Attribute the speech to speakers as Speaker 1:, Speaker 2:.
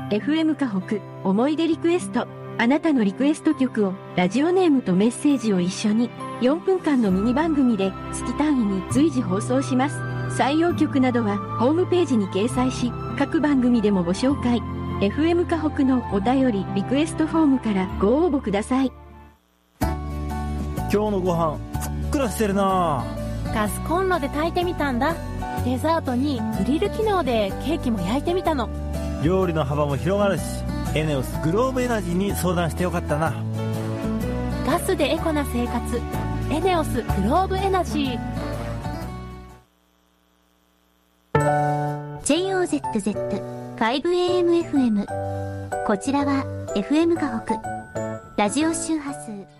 Speaker 1: FM 河北思い出リクエスト。あなたのリクエスト曲をラジオネームとメッセージを一緒に4分間のミニ番組で月単位に随時放送します。採用曲などはホームページに掲載し、各番組でもご紹介。FM 河北のお便りリクエストフォームからご応募ください。
Speaker 2: 今日のご飯ふっくらしてるな。
Speaker 3: ガスコンロで炊いてみたんだ。デザートにグリル機能でケーキも焼いてみたの。
Speaker 2: 料理の幅も広がるし、エネオスグローブエナジーに相談してよかったな。
Speaker 3: ガスでエコな生活、エネオスグローブエナジー。
Speaker 4: JOZZ5AMFM。 こちらは FM 河北ラジオ周波数